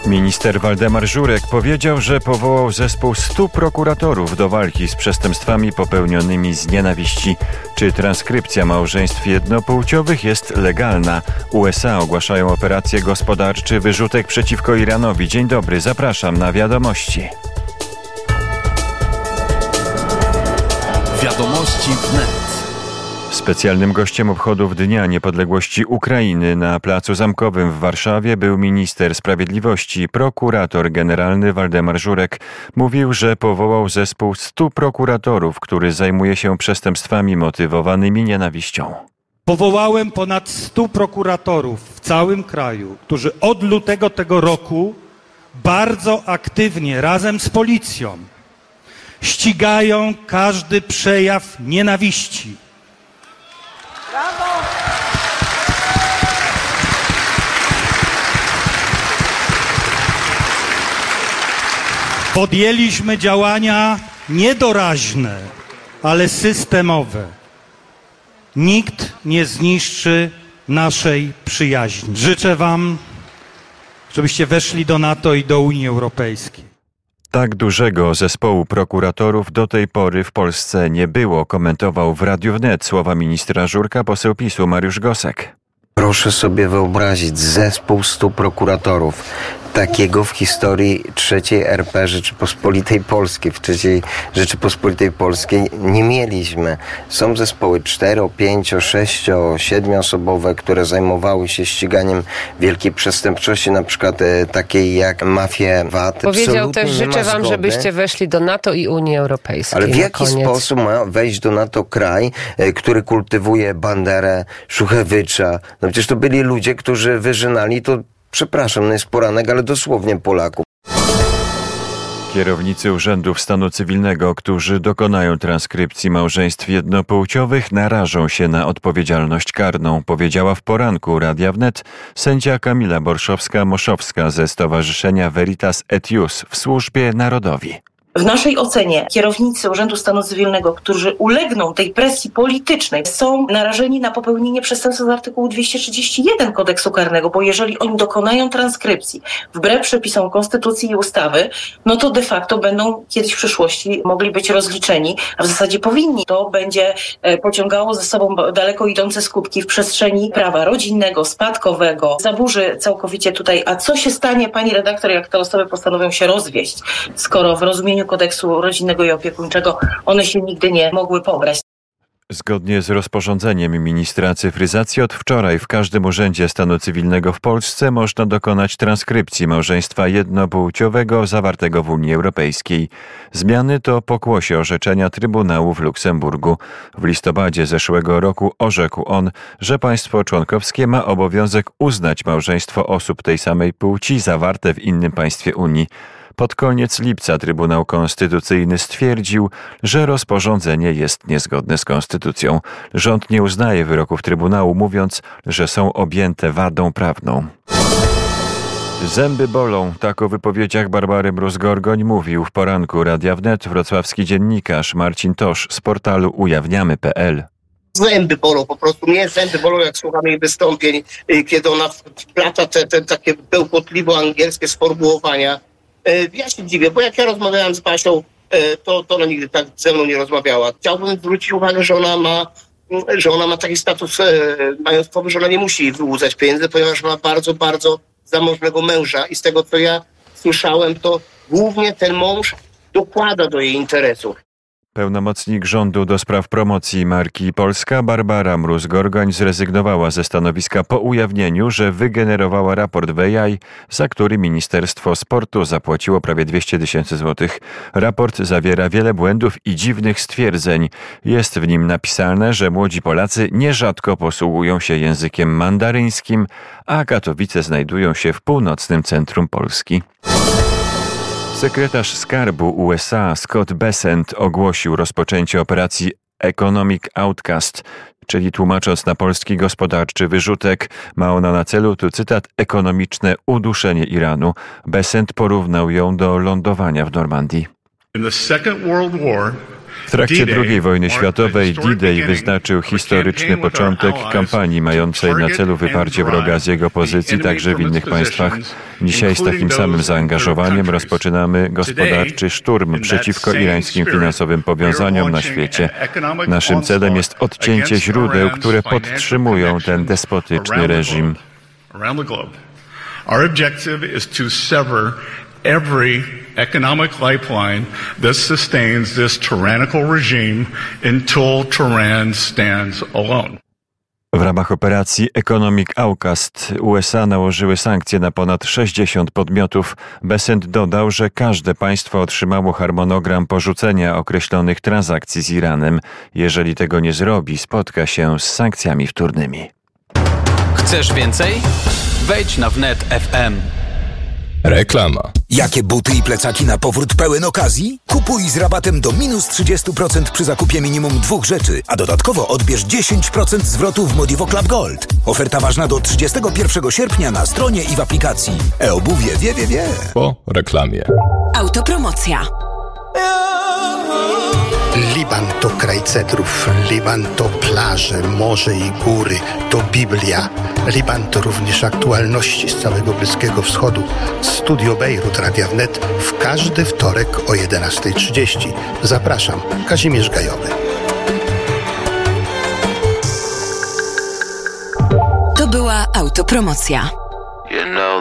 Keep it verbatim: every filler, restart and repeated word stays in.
Minister Waldemar Żurek powiedział, że powołał zespół stu prokuratorów do walki z przestępstwami popełnionymi z nienawiści. Czy transkrypcja małżeństw jednopłciowych jest legalna? U S A ogłaszają operację gospodarczy wyrzutek przeciwko Iranowi. Dzień dobry, zapraszam na Wiadomości. Wiadomości wnet. Specjalnym gościem obchodów Dnia Niepodległości Ukrainy na Placu Zamkowym w Warszawie był minister sprawiedliwości, prokurator generalny Waldemar Żurek. Mówił, że powołał zespół stu prokuratorów, który zajmuje się przestępstwami motywowanymi nienawiścią. Powołałem ponad stu prokuratorów w całym kraju, którzy od lutego tego roku bardzo aktywnie razem z policją ścigają każdy przejaw nienawiści. Brawo! Podjęliśmy działania niedoraźne, ale systemowe. Nikt nie zniszczy naszej przyjaźni. Życzę wam, żebyście weszli do NATO i do Unii Europejskiej. Tak dużego zespołu prokuratorów do tej pory w Polsce nie było, komentował w Radiu Wnet słowa ministra Żurka poseł PiSu Mariusz Gosek. Proszę sobie wyobrazić zespół stu prokuratorów. Takiego w historii trzeciej R P Rzeczypospolitej Polskiej, w trzeciej Rzeczypospolitej Polskiej nie mieliśmy. Są zespoły cztero, pięcio, sześcio, siedmioosobowe, które zajmowały się ściganiem wielkiej przestępczości, na przykład e, takiej jak mafie V A T. Powiedział Absolutnie też, życzę wam, żebyście weszli do NATO i Unii Europejskiej. Ale w jaki koniec. sposób ma wejść do NATO kraj, e, który kultywuje Banderę, Szuchewycza? No przecież to byli ludzie, którzy wyżynali to, przepraszam, no jest poranek, ale dosłownie Polaków. Kierownicy urzędów stanu cywilnego, którzy dokonają transkrypcji małżeństw jednopłciowych, narażą się na odpowiedzialność karną, powiedziała w poranku Radia Wnet sędzia Kamila Borszowska-Moszowska ze Stowarzyszenia Veritas et Ius w służbie narodowi. W naszej ocenie kierownicy Urzędu Stanu Cywilnego, którzy ulegną tej presji politycznej, są narażeni na popełnienie przestępstwa z artykułu dwieście trzydzieści jeden Kodeksu Karnego, bo jeżeli oni dokonają transkrypcji wbrew przepisom Konstytucji i ustawy, no to de facto będą kiedyś w przyszłości mogli być rozliczeni, a w zasadzie powinni. To będzie pociągało ze sobą daleko idące skutki w przestrzeni prawa rodzinnego, spadkowego, zaburzy całkowicie tutaj. A co się stanie, pani redaktor, jak te osoby postanowią się rozwieść, skoro w rozumieniu Kodeksu rodzinnego i opiekuńczego one się nigdy nie mogły pobrać. Zgodnie z rozporządzeniem ministra cyfryzacji od wczoraj w każdym urzędzie stanu cywilnego w Polsce można dokonać transkrypcji małżeństwa jednopłciowego zawartego w Unii Europejskiej. Zmiany to pokłosie orzeczenia Trybunału w Luksemburgu. W listopadzie zeszłego roku orzekł on, że państwo członkowskie ma obowiązek uznać małżeństwo osób tej samej płci zawarte w innym państwie Unii. Pod koniec lipca Trybunał Konstytucyjny stwierdził, że rozporządzenie jest niezgodne z konstytucją. Rząd nie uznaje wyroków Trybunału, mówiąc, że są objęte wadą prawną. Zęby bolą, tak o wypowiedziach Barbary Mróz-Gorgoń mówił w poranku Radia Wnet wrocławski dziennikarz Marcin Tosz z portalu ujawniamy kropka p l. Zęby bolą, po prostu mnie zęby bolą, jak słucham jej wystąpień, kiedy ona wplata te, te takie bełkotliwe angielskie sformułowania. Ja się dziwię, bo jak ja rozmawiałem z Basią, to, to ona nigdy tak ze mną nie rozmawiała. Chciałbym zwrócić uwagę, że ona ma, że ona ma taki status majątkowy, że ona nie musi wyłudzać pieniędzy, ponieważ ma bardzo, bardzo zamożnego męża i z tego, co ja słyszałem, to głównie ten mąż dokłada do jej interesów. Pełnomocnik rządu do spraw promocji marki Polska Barbara Mróz-Gorgoń zrezygnowała ze stanowiska po ujawnieniu, że wygenerowała raport w A I, za który Ministerstwo Sportu zapłaciło prawie dwieście tysięcy złotych. Raport zawiera wiele błędów i dziwnych stwierdzeń. Jest w nim napisane, że młodzi Polacy nierzadko posługują się językiem mandaryńskim, a Katowice znajdują się w północnym centrum Polski. Sekretarz Skarbu U S A Scott Bessent ogłosił rozpoczęcie operacji Economic Outcast, czyli tłumacząc na polski gospodarczy wyrzutek, ma ona na celu, tu cytat, ekonomiczne uduszenie Iranu. Bessent porównał ją do lądowania w Normandii. In the Second World War, W trakcie drugiej wojny światowej D-Day wyznaczył historyczny początek kampanii mającej na celu wyparcie wroga z jego pozycji także w innych państwach. Dzisiaj z takim samym zaangażowaniem rozpoczynamy gospodarczy szturm przeciwko irańskim finansowym powiązaniom na świecie. Naszym celem jest odcięcie źródeł, które podtrzymują ten despotyczny reżim. Our objective is to sever every economic lifeline that sustains this tyrannical regime until Tehran stands alone. W ramach operacji Economic Outcast U S A nałożyły sankcje na ponad sześćdziesiąt podmiotów. Bessent dodał, że każde państwo otrzymało harmonogram porzucenia określonych transakcji z Iranem. Jeżeli tego nie zrobi, spotka się z sankcjami wtórnymi. Chcesz więcej? Wejdź na wnet kropka f m. Reklama. Jakie buty i plecaki na powrót pełen okazji? Kupuj z rabatem do minus trzydzieści procent przy zakupie minimum dwóch rzeczy, a dodatkowo odbierz dziesięć procent zwrotu w Modivo Club Gold. Oferta ważna do trzydziestego pierwszego sierpnia na stronie i w aplikacji. E-obuwie wie, wie, wie. Po reklamie. Autopromocja. Liban to kraj cedrów, Liban to plaże, morze i góry, to Biblia. Liban to również aktualności z całego Bliskiego Wschodu. Studio Bejrut Radia Wnet w każdy wtorek o jedenasta trzydzieści. Zapraszam, Kazimierz Gajowy. To była autopromocja. You know